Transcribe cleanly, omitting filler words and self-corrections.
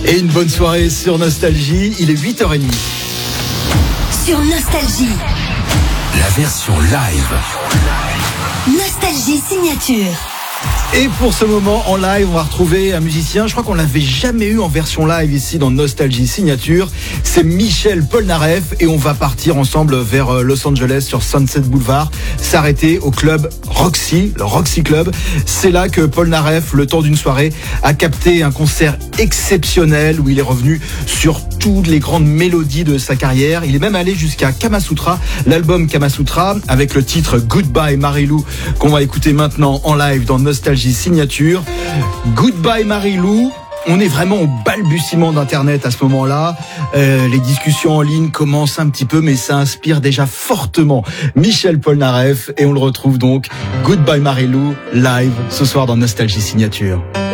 Et une bonne soirée sur Nostalgie, il est 8h30. Sur Nostalgie, la version live. Nostalgie signature. Et pour ce moment en live, on va retrouver un musicien, je crois qu'on l'avait jamais eu en version live ici dans Nostalgie Signature. C'est Michel Polnareff et on va partir ensemble vers Los Angeles sur Sunset Boulevard, s'arrêter au club Roxy, le Roxy Club. C'est là que Polnareff, le temps d'une soirée, a capté un concert exceptionnel où il est revenu sur toutes les grandes mélodies de sa carrière. Il est même allé jusqu'à Kamasutra, l'album Kamasutra, avec le titre Goodbye Marilou qu'on va écouter maintenant en live dans Nostalgie Signature. Goodbye Marilou. On est vraiment au balbutiement d'Internet à ce moment-là. Les discussions en ligne commencent un petit peu, mais ça inspire déjà fortement Michel Polnareff. Et on le retrouve donc, Goodbye Marilou, live ce soir dans Nostalgie Signature.